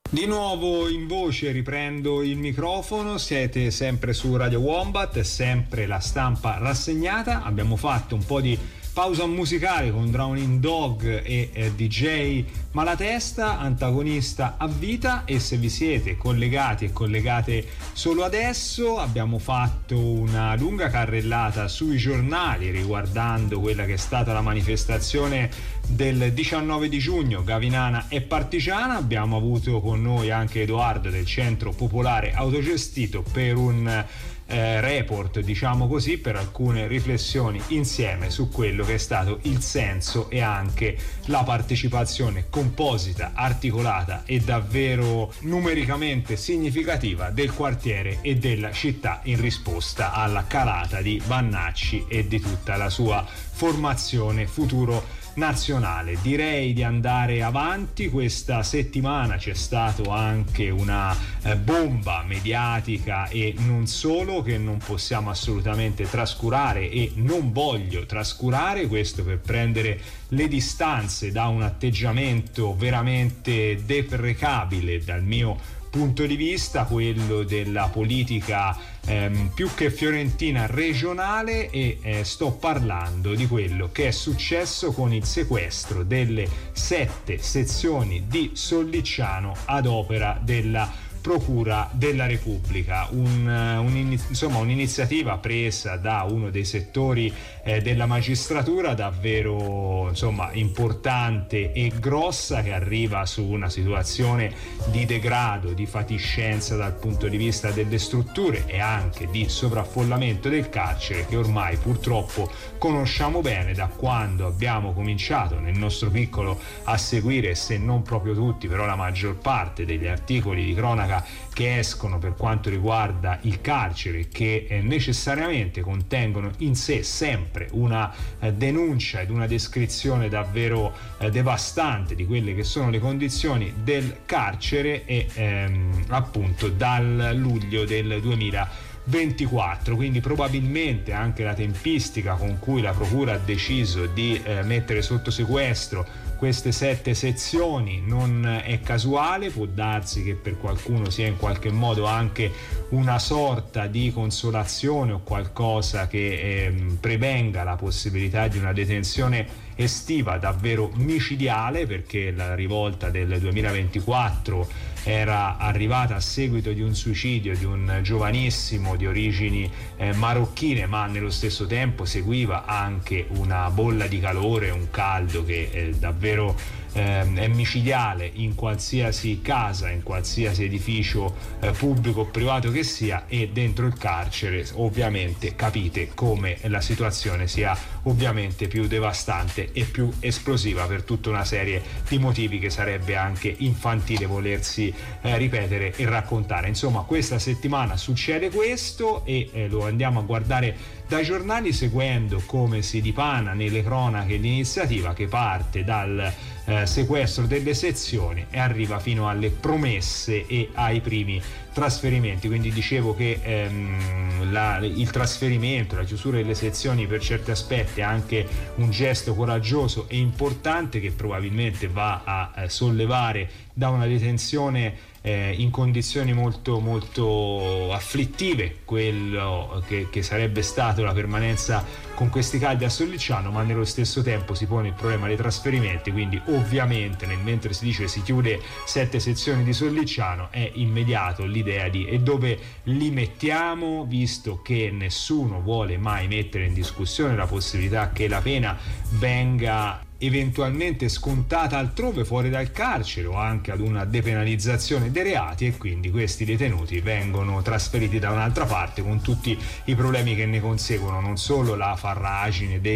Di nuovo in voce riprendo il microfono, siete sempre su Radio Wombat, sempre la stampa rassegnata. Abbiamo fatto un po' di pausa musicale con Drowning Dog e DJ Malatesta, antagonista a vita. E se vi siete collegati e collegate solo adesso, abbiamo fatto una lunga carrellata sui giornali riguardando quella che è stata la manifestazione del 19 di giugno, Gavinana e Partigiana. Abbiamo avuto con noi anche Edoardo del Centro Popolare Autogestito per un report, diciamo così, per alcune riflessioni insieme su quello che è stato il senso e anche la partecipazione composita, articolata e davvero numericamente significativa del quartiere e della città in risposta alla calata di Vannacci e di tutta la sua formazione Futuro Nazionale. Direi di andare avanti. Questa settimana c'è stato anche una bomba mediatica e non solo, che non possiamo assolutamente trascurare e non voglio trascurare, questo per prendere le distanze da un atteggiamento veramente deprecabile dal mio punto di vista, quello della politica più che fiorentina regionale, e sto parlando di quello che è successo con il sequestro delle 7 sezioni di Sollicciano ad opera della Procura della Repubblica, un'iniziativa presa da uno dei settori della magistratura davvero importante e grossa, che arriva su una situazione di degrado, di fatiscenza dal punto di vista delle strutture e anche di sovraffollamento del carcere, che ormai purtroppo conosciamo bene da quando abbiamo cominciato nel nostro piccolo a seguire, se non proprio tutti, però la maggior parte degli articoli di cronaca che escono per quanto riguarda il carcere, che necessariamente contengono in sé sempre una denuncia ed una descrizione davvero devastante di quelle che sono le condizioni del carcere, e appunto dal luglio del 2024, quindi probabilmente anche la tempistica con cui la Procura ha deciso di mettere sotto sequestro queste 7 sezioni non è casuale. Può darsi che per qualcuno sia in qualche modo anche una sorta di consolazione o qualcosa che prevenga la possibilità di una detenzione estiva davvero micidiale, perché la rivolta del 2024 era arrivata a seguito di un suicidio di un giovanissimo di origini marocchine, ma nello stesso tempo seguiva anche una bolla di calore, un caldo che davvero è micidiale in qualsiasi casa, in qualsiasi edificio pubblico o privato che sia, e dentro il carcere ovviamente capite come la situazione sia ovviamente più devastante e più esplosiva per tutta una serie di motivi che sarebbe anche infantile volersi ripetere e raccontare. Insomma, questa settimana succede questo e lo andiamo a guardare dai giornali, seguendo come si dipana nelle cronache l'iniziativa che parte dal sequestro delle sezioni e arriva fino alle promesse e ai primi trasferimenti. Quindi dicevo che il trasferimento, la chiusura delle sezioni per certi aspetti è anche un gesto coraggioso e importante, che probabilmente va a sollevare da una detenzione in condizioni molto molto afflittive quello che sarebbe stato la permanenza con questi caldi a Sollicciano, ma nello stesso tempo si pone il problema dei trasferimenti. Quindi ovviamente mentre si dice si chiude 7 sezioni di Sollicciano è immediato l'idea di e dove li mettiamo, visto che nessuno vuole mai mettere in discussione la possibilità che la pena venga eventualmente scontata altrove fuori dal carcere, o anche ad una depenalizzazione dei reati, e quindi questi detenuti vengono trasferiti da un'altra parte con tutti i problemi che ne conseguono, non solo la farragine dei